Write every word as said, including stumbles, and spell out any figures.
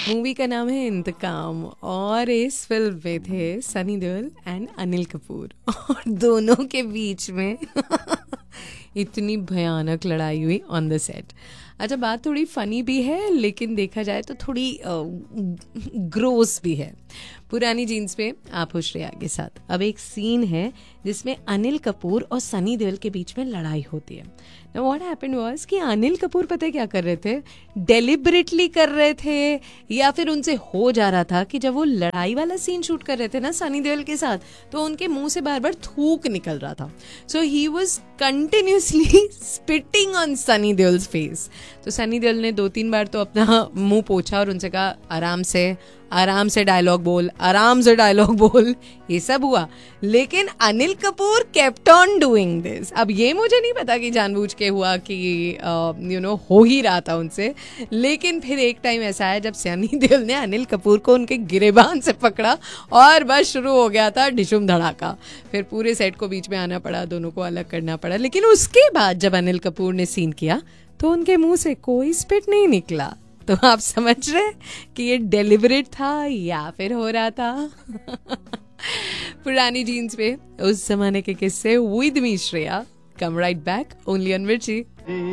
Movie का नाम है इंतकाम और इस फिल्म में थे सनी देओल एंड अनिल कपूर और दोनों के बीच में इतनी भयानक लड़ाई हुई ऑन द सेट। अच्छा, बात थोड़ी फनी भी है लेकिन देखा जाए तो थोड़ी ग्रोस भी है। पुरानी जीन्स पे आप हो श्रेया के साथ। अब एक सीन है जिसमें अनिल कपूर और सनी देओल के बीच में लड़ाई होती है। Now what happened was कि अनिल कपूर पता है क्या कर रहे थे, डेलिबरेटली कर रहे थे या फिर उनसे हो जा रहा था कि जब वो लड़ाई वाला सीन शूट कर रहे थे ना सनी देओल के साथ, तो उनके मुंह से बार बार थूक निकल रहा था। सो he was continuously spitting on Sunny Deols face. तो सनी देओल ने दो तीन बार तो अपना मुंह पोछा और उनसे कहा आराम से आराम से डायलॉग बोल, आराम से डायलॉग बोल। ये सब हुआ, लेकिन Anil Kapoor kept on doing this. अब ये मुझे नहीं पता कि जानबूझ के हुआ कि यू नो हो ही रहा था उनसे, लेकिन फिर एक टाइम ऐसा है जब सनी देओल ने अनिल कपूर को उनके गिरेबान से पकड़ा और बस शुरू हो गया था डिशुम धड़ाका। फिर पूरे सेट को बीच में आना पड़ा, दोनों को अलग करना पड़ा। लेकिन उसके बाद जब अनिल कपूर ने सीन किया तो उनके मुंह से कोई स्पिट नहीं निकला। तो आप समझ रहे कि ये डेलिबरेट था या फिर हो रहा था। पुरानी जीन्स पे उस जमाने के किस्से with me Shreya. Come right back only on मिर्ची।